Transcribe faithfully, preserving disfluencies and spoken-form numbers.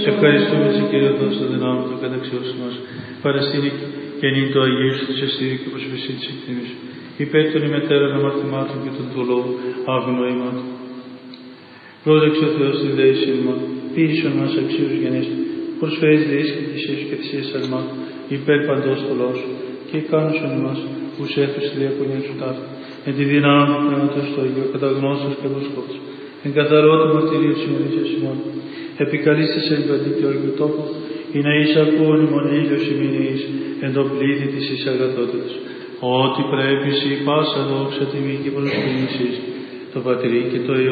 Ευχαριστούμε σε Κύριε Θεός το δυνάμει του καταξιώσου μας. Παραστήνει και νυν το Αγίου σου της αστήρου και προσβεσί της εκτίμης. Υπέρ των ημετέρων αμαρτημάτων και των δολών αγνοήματων. Πρόσεξε ο Θεός τη δέηση μας. Ποιήσον μας αξίους γενείς. Προσφέρεις δεήσεις και θυσίες και θυσίες αλμάτων. Υπέρ παντός θολός. Και κάνουσον εμάς ους έθους τη διακονία σου ταύτη. Εν τη δύναμη του Πνεύματος του Αγίου καταγνώσεως και προσκόψης. Εν καθαρότητα μαρτυρίου σημερινής ημών. Επικαλείστε εν παντή και όργιο τόπο, ή να εις ακούων ημών ήλιος ημινής, εν το πλήθη της εις αγαθότητας. Ότι πρέπει σοι πάσα δόξα τιμή και προσκύνησης, το Πατρί και το Υιό